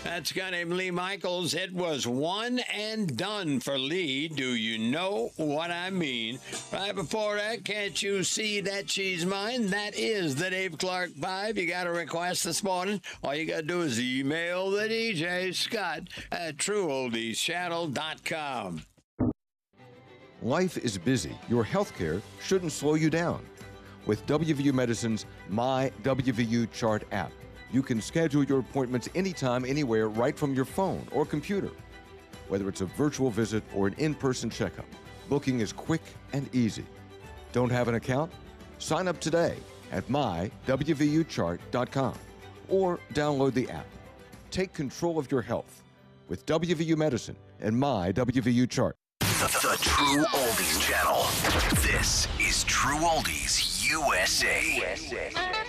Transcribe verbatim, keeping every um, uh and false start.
That's a guy named Lee Michaels. It was one and done for Lee. Do you know what I mean? Right before that, can't you see that she's mine? That is the Dave Clark Five. You got a request this morning? All you got to do is email the D J, Scott, at true oldies channel dot com. Life is busy. Your healthcare shouldn't slow you down. With W V U Medicine's My W V U Chart app, you can schedule your appointments anytime, anywhere, right from your phone or computer. Whether it's a virtual visit or an in-person checkup, booking is quick and easy. Don't have an account? Sign up today at my W V U chart dot com or download the app. Take control of your health with W V U Medicine and My W V U Chart. The, the True Oldies Channel. This is True Oldies U S A. U S A.